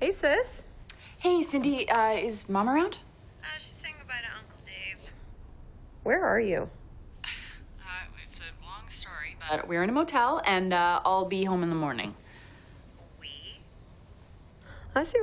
Hey, sis. Hey, Cindy, is Mom around? She's saying goodbye to Uncle Dave. Where are you? It's a long story, but we're in a motel, and I'll be home in the morning. We? I see